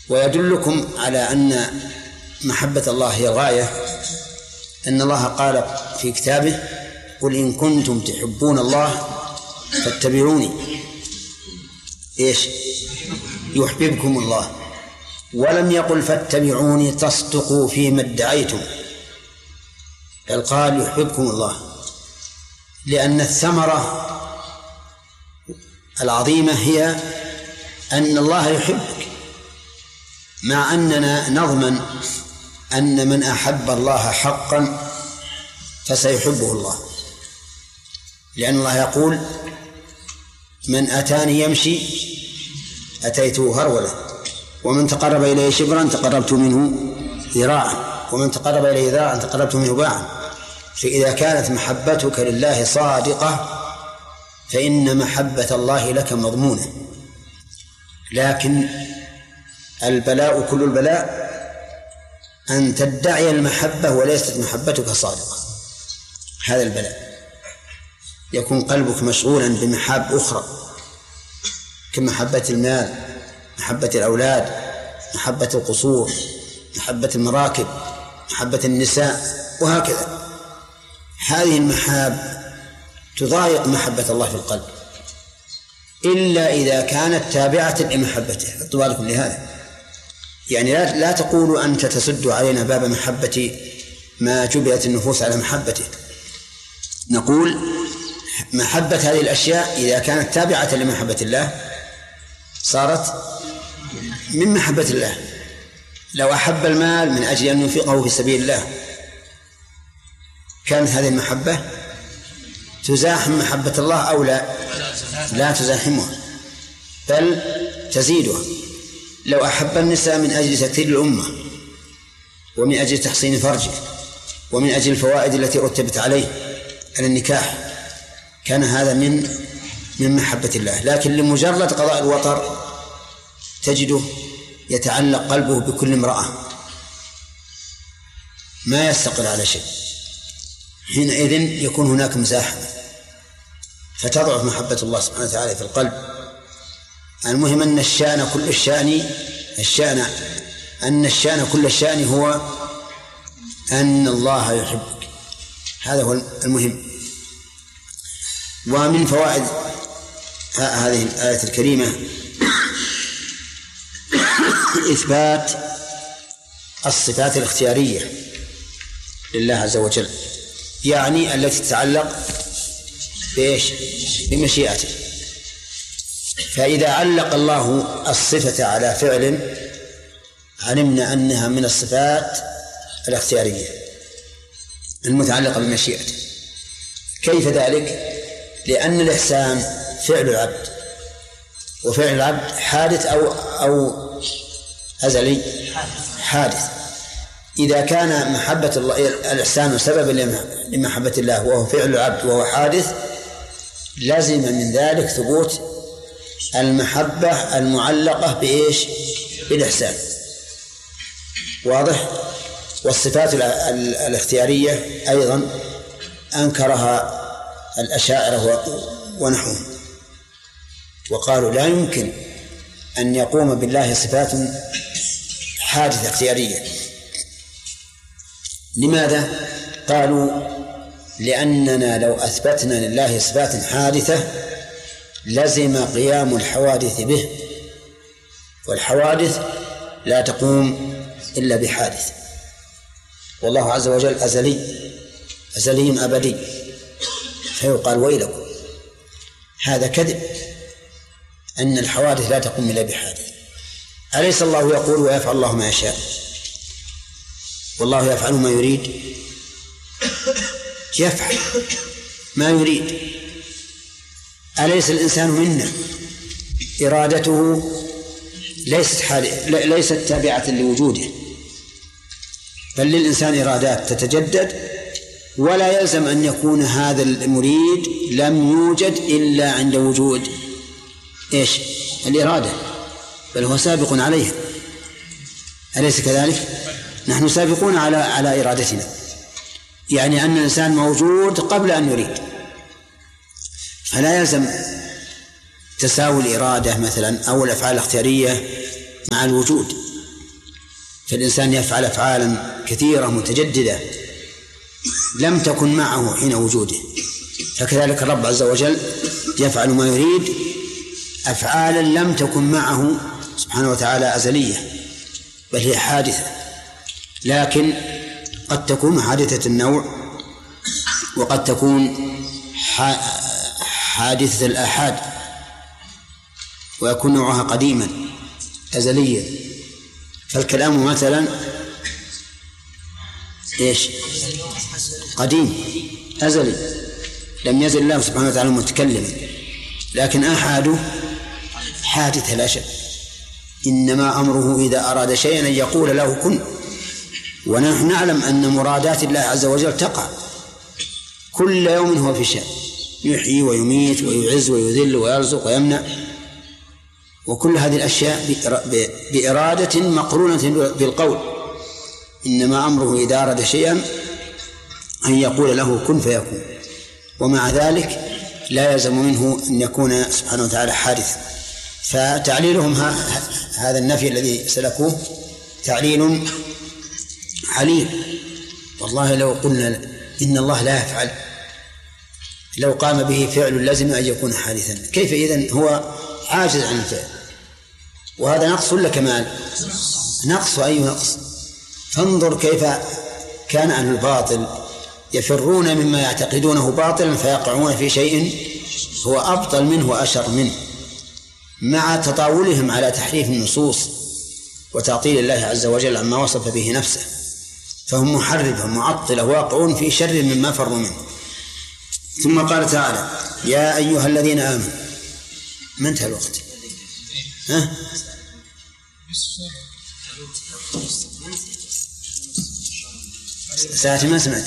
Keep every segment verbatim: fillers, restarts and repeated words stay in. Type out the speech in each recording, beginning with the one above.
ويدلكم على أن محبة الله هي الغاية أن الله قال في كتابه: قل إن كنتم تحبون الله فاتبعوني إيش يحببكم الله. ولم يقل فاتبعوني تصدقوا فيما ادعيتم، بل قال يحببكم الله، لأن الثمرة العظيمة هي أن الله يحبك، مع أننا نضمن أن من أحب الله حقا فسيحبه الله، لأن الله يقول: من أتاني يمشي أتيته هرولة، ومن تقرب إليه شبرا تقربت منه ذراعا، ومن تقرب إليه ذراعا تقربت منه باعا. فإذا كانت محبتك لله صادقة فإن محبة الله لك مضمونة. لكن البلاء كل البلاء أن تدعي المحبة وليست محبتك صادقة، هذا البلاء. يكون قلبك مشغولا بمحاب أخرى كمحبة المال، محبة الأولاد، محبة القصور، محبة المراكب، محبة النساء، وهكذا. هذه المحاب تضايق محبة الله في القلب إلا إذا كانت تابعة لمحبته. اطلبوا لكم لهذا، يعني لا, لا تقولوا أنت تسد علينا باب محبة ما جبلت النفوس على محبته. نقول محبة هذه الأشياء إذا كانت تابعة لمحبة الله صارت من محبة الله. لو أحب المال من أجل أن ينفقه في سبيل الله كانت هذه المحبة تزاحم محبة الله أو لا؟ لا تزاحمها بل تزيدها. لو أحب النساء من أجل تكثير الأمة ومن أجل تحصين فرجه ومن أجل الفوائد التي رتبت عليه على النكاح كان هذا من من محبة الله. لكن لمجرد قضاء الوطر تجده يتعلق قلبه بكل امرأة ما يستقر على شيء، حينئذ يكون هناك مزاحمة فتضعف محبة الله سبحانه وتعالى في القلب. المهم أن الشأن كل الشأن الشأن أن الشأن كل الشأن هو أن الله يحبك، هذا هو المهم. ومن فوائد هذه الآية الكريمة إثبات الصفات الاختيارية لله عز وجل، يعني التي تتعلق بإيش؟ بمشيئته. فإذا علق الله الصفة على فعل علمنا أنها من الصفات الاختيارية المتعلقة بمشيئته. كيف ذلك؟ لأن الإحسان فعل العبد، وفعل العبد حادث أو أو أزلي؟ حادث. إذا كان محبة الله الإحسان سببا لمحبة الله وهو فعل العبد وهو حادث لازم من ذلك ثبوت المحبة المعلقة بإيش؟ بالإحسان. واضح؟ والصفات الاختيارية أيضا أنكرها الأشاعرة ونحوهم وقالوا لا يمكن أن يقوم بالله صفات حادثة اختيارية. لماذا؟ قالوا لأننا لو أثبتنا لله صفات حادثة لزم قيام الحوادث به، والحوادث لا تقوم إلا بحادث، والله عز وجل أزلي أزلي أبدي، فيقال ويلكم هذا كذب أن الحوادث لا تقوم إلا بحادث. أليس الله يقول ويفعل الله ما يشاء والله يفعل ما يريد؟ يفعل ما يريد. أليس الإنسان منا إرادته ليست ليست تابعة لوجوده، بل للإنسان إرادات تتجدد، ولا يلزم أن يكون هذا المريد لم يوجد إلا عند وجود إيش؟ الإرادة، بل هو سابق عليها. أليس كذلك؟ نحن سابقون على على إرادتنا، يعني أن الإنسان موجود قبل أن يريد، فلا يلزم تساوي الإرادة مثلا أو الأفعال الاختيارية مع الوجود، فالإنسان يفعل أفعالا كثيرة متجددة لم تكن معه حين وجوده، فكذلك الرب عز وجل يفعل ما يريد أفعالا لم تكن معه سبحانه وتعالى أزلية، بل هي حادثة، لكن قد تكون حادثة النوع وقد تكون حادثة الآحاد ويكون نوعها قديما أزليا. فالكلام مثلا إيش؟ قديم أزلي لم يزل الله سبحانه وتعالى متكلما، لكن آحاده حادثة لا شك. إنما أمره إذا أراد شيئا أن يقول له كن، ونحن نعلم أن مرادات الله عز وجل تقع كل يوم هو في شأن، يحيي ويميت ويعز ويذل ويرزق ويمنع، وكل هذه الأشياء بإرادة مقرونة بالقول. إنما أمره إذا أراد شيئا أن يقول له كن فيكون، ومع ذلك لا يلزم منه أن يكون سبحانه وتعالى حادثا. فتعليلهم هذا النفي الذي سلكوه تعليل عليل. والله لو قلنا إن الله لا يفعل، لو قام به فعل لازم أن يكون حادثا، كيف إذن هو عاجز عن الفعل؟ وهذا نقص ولا كمال؟ نقص. أي نقص؟ فانظر كيف كان أهل الباطل يفرون مما يعتقدونه باطلا فيقعون في شيء هو أبطل منه وأشر منه، مع تطاولهم على تحريف النصوص وتعطيل الله عز وجل عما وصف به نفسه، فهم محرفة معطلة واقعون في شر مما فروا منه. ثم قال تعالى يا أيها الذين آمنوا. ما انتهى الوقت؟ ها؟ ساعتي ما سمعت.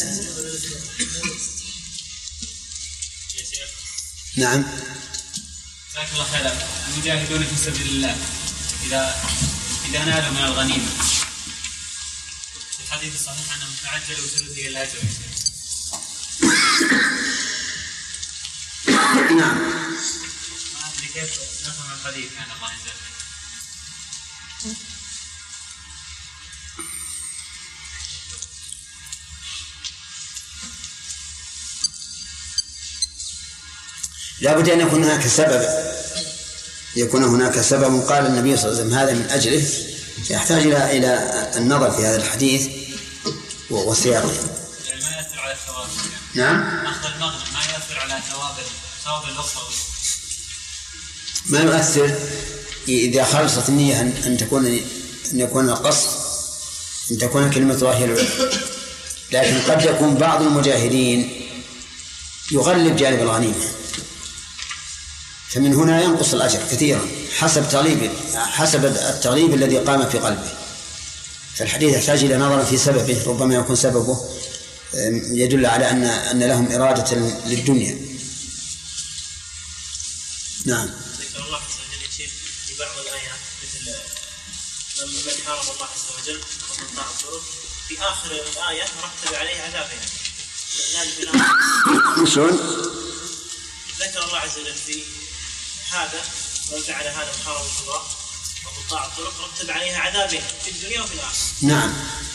نعم. جزاك الله خيرا. المجاهدون في سبيل الله إذا إذا نالوا من الغنيمة، في الحديث الصحيح أنهم تعجلوا ثلثي الأجر. نعم. ما أدري كيف نفهم الحديث عن الله عز وجل. لا بد أن يكون هناك سبب، يكون هناك سبب قال النبي صلى الله عليه وسلم هذا من أجله، يحتاج إلى إلى النظر في هذا الحديث وسياقه. يعني ما يأثر على الثواب. نعم. أخذ المغنم ما يأثر على ثواب ثواب الأخرى. ما يؤثر إذا خلصت النية أن تكون أن يكون القصد أن تكون كلمة الله هي العليا، لكن قد يكون بعض المجاهدين يغلب جانب الغنيمة، فمن هنا ينقص الأجر كثيرا حسب تغليب حسب التغليب الذي قام في قلبه. فالحديث يحتاج إلى نظر في سببه، ربما يكون سببه يدل على أن أن لهم إرادة للدنيا. نعم. ذكر الله عز وجل يا شيخ في بعض الآيات مثل من حارب الله عز وجل وقطع الطرق، في آخر الآية مرتب عليه عذابين. شلون؟ ذكر الله عز وجل في هذا من فعل هذا محاربة الله وقطاع الطرق رتب عليها عذابين في الدنيا وفي الآخرة. نعم.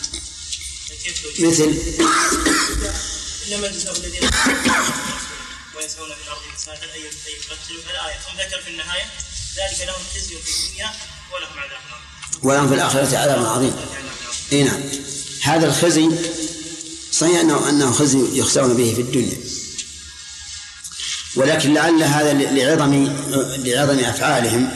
مثل إنما جزاء الذين ويسعون في الأرض فسادا أن يقتلوا الآية، ثم ذكر في النهاية ذلك لهم خزي في الدنيا ولهم عذاب عظيم. ولهم في الآخرة عذاب عظيم. إيه نعم. هذا الخزي صحيح أنه أنه خزي يخسرون به في الدنيا، ولكن لعل هذا لعظم لعظم أفعالهم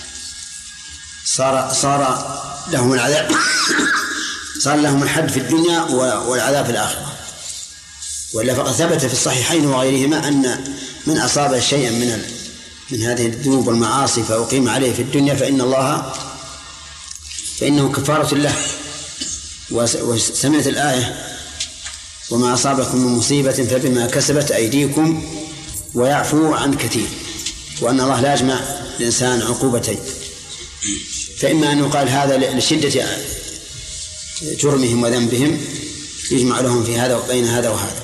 صار صار لهم العذاب صار لهم الحد في الدنيا والعذاب في الآخرة. وإلا فقد ثبت في الصحيحين وغيرهما أن من أصاب شيئا من من هذه الذنوب والمعاصي فأقيم عليه في الدنيا فإن الله فإنه كفارة له. وسمعت الآية وما أصابكم من مصيبة فبما كسبت أيديكم ويعفو عن كثير، وأن الله لا يجمع الإنسان عقوبتين، فإما أن يقال هذا لشدة جرمهم وذنبهم يجمع لهم في هذا وبين هذا وهذا،